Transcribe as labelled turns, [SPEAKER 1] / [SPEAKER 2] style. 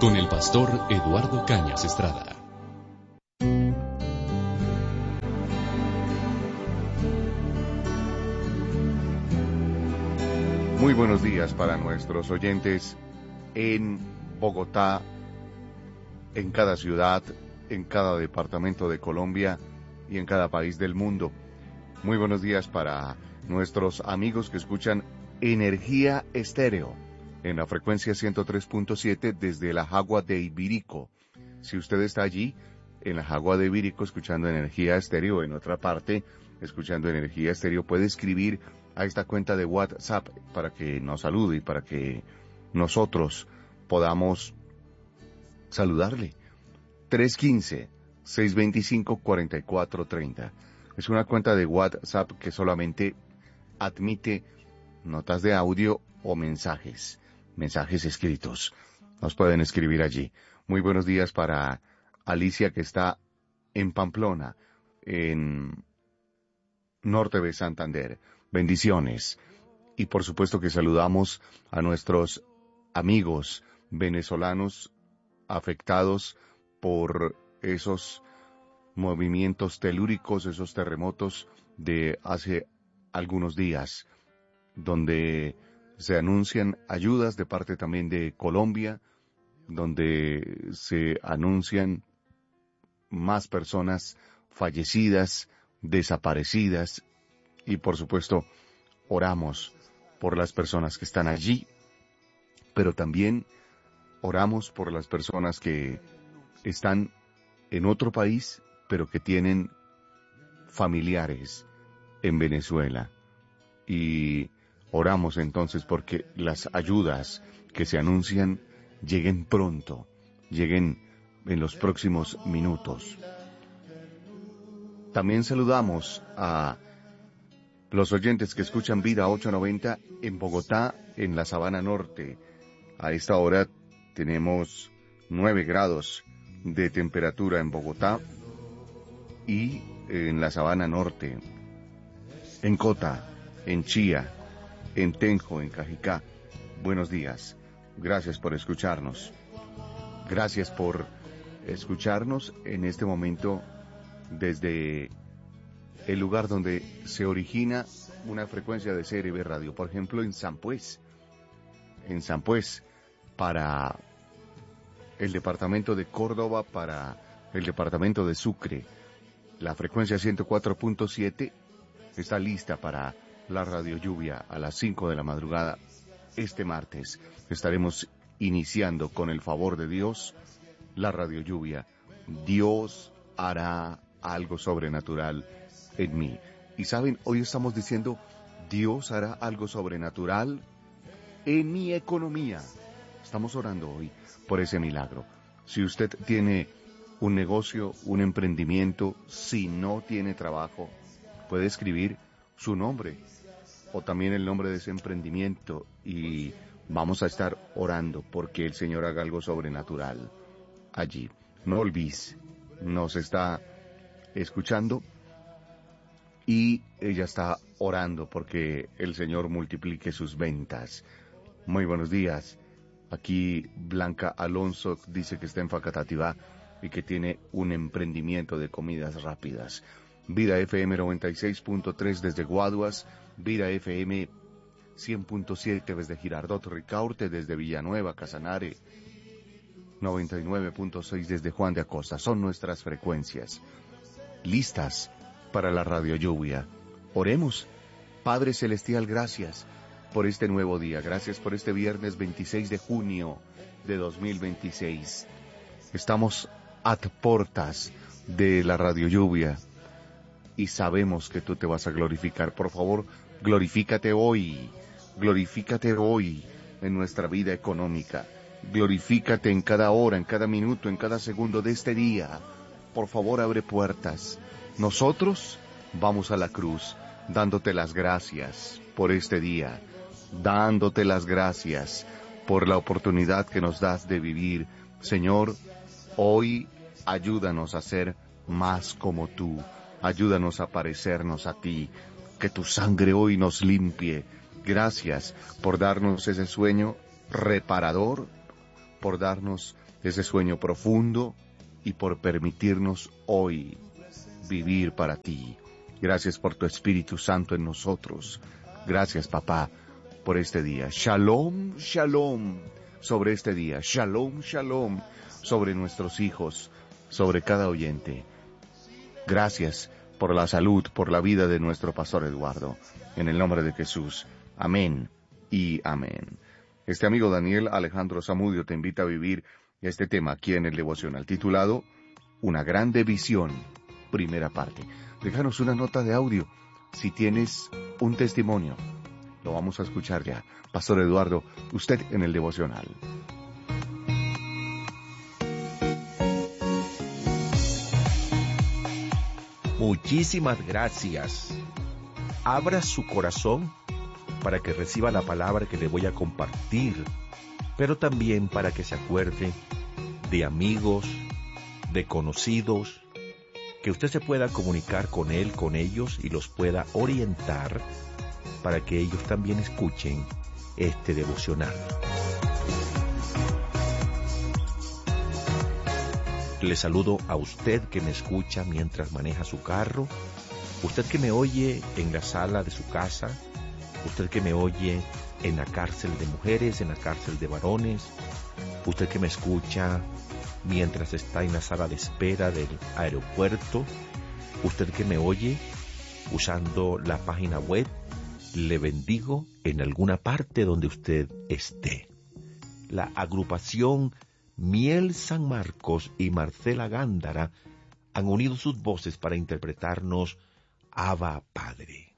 [SPEAKER 1] con el pastor Eduardo Cañas Estrada.
[SPEAKER 2] Muy buenos días para nuestros oyentes en Bogotá, en cada ciudad, en cada departamento de Colombia y en cada país del mundo. Muy buenos días para nuestros amigos que escuchan Energía Estéreo en la frecuencia 103.7 desde la Jagua de Ibirico. Si usted está allí, en la Jagua de Ibirico, escuchando Energía Estéreo, en otra parte, escuchando Energía Estéreo, puede escribir a esta cuenta de WhatsApp para que nos salude y para que nosotros podamos saludarle. 315-625-4430. Es una cuenta de WhatsApp que solamente admite notas de audio o mensajes escritos. Nos pueden escribir allí. Muy buenos días para Alicia, que está en Pamplona, en norte de Santander. Bendiciones. Y por supuesto que saludamos a nuestros amigos venezolanos afectados por esos movimientos telúricos, esos terremotos de hace algunos días, donde se anuncian ayudas de parte también de Colombia, donde se anuncian más personas fallecidas, desaparecidas, y por supuesto oramos por las personas que están allí, pero también oramos por las personas que están en otro país, pero que tienen familiares en Venezuela. Y oramos entonces porque las ayudas que se anuncian lleguen pronto, lleguen en los próximos minutos. También saludamos a los oyentes que escuchan Vida 890 en Bogotá, en la Sabana Norte. A esta hora tenemos 9 grados de temperatura en Bogotá y en la Sabana Norte, en Cota, en Chía, en Tenjo, en Cajicá. Buenos días. Gracias por escucharnos. Gracias por escucharnos en este momento desde el lugar donde se origina una frecuencia de CRB Radio. Por ejemplo, en Sampués, para el departamento de Córdoba, para el departamento de Sucre. La frecuencia 104.7 está lista para la radio lluvia a las 5 de la madrugada. Este martes estaremos iniciando, con el favor de Dios, la radio lluvia. Dios hará algo sobrenatural en mí. Y saben, hoy estamos diciendo, Dios hará algo sobrenatural en mi economía. Estamos orando hoy por ese milagro. Si usted tiene un negocio, un emprendimiento, si no tiene trabajo, puede escribir su nombre o también el nombre de ese emprendimiento y vamos a estar orando porque el Señor haga algo sobrenatural allí. No olvides, nos está escuchando y ella está orando porque el Señor multiplique sus ventas. Muy buenos días. Aquí Blanca Alonso dice que está en Facatativá y que tiene un emprendimiento de comidas rápidas. Vida FM 96.3 desde Guaduas, Vida FM 100.7 desde Girardot Ricaurte, desde Villanueva, Casanare, 99.6 desde Juan de Acosta. Son nuestras frecuencias listas para la radio lluvia. Oremos. Padre Celestial, gracias por este nuevo día. Gracias por este viernes 26 de junio de 2026. Estamos a portas de la radio lluvia y sabemos que tú te vas a glorificar. Por favor, glorifícate hoy en nuestra vida económica. Glorifícate en cada hora, en cada minuto, en cada segundo de este día. Por favor, abre puertas. Nosotros vamos a la cruz dándote las gracias por este día, dándote las gracias por la oportunidad que nos das de vivir. Señor, hoy ayúdanos a ser más como tú, ayúdanos a parecernos a ti, que tu sangre hoy nos limpie. Gracias por darnos ese sueño reparador, por darnos ese sueño profundo y por permitirnos hoy vivir para ti. Gracias por tu Espíritu Santo en nosotros. Gracias, papá, por este día. Shalom, shalom sobre este día. Shalom, shalom sobre nuestros hijos, sobre cada oyente. Gracias por la salud, por la vida de nuestro pastor Eduardo. En el nombre de Jesús. Amén y amén. Este amigo Daniel Alejandro Zamudio te invita a vivir este tema aquí en el devocional titulado Una grande visión, primera parte. Déjanos una nota de audio si tienes un testimonio. Lo vamos a escuchar ya. Pastor Eduardo, usted en el devocional.
[SPEAKER 3] Muchísimas gracias. Abra su corazón para que reciba la palabra que le voy a compartir, pero también para que se acuerde de amigos, de conocidos, que usted se pueda comunicar con él, con ellos y los pueda orientar para que ellos también escuchen este devocional. Le saludo a usted que me escucha mientras maneja su carro, usted que me oye en la sala de su casa, usted que me oye en la cárcel de mujeres, en la cárcel de varones, usted que me escucha mientras está en la sala de espera del aeropuerto, usted que me oye usando la página web, le bendigo en alguna parte donde usted esté. La agrupación Miel San Marcos y Marcela Gándara han unido sus voces para interpretarnos Abba Padre.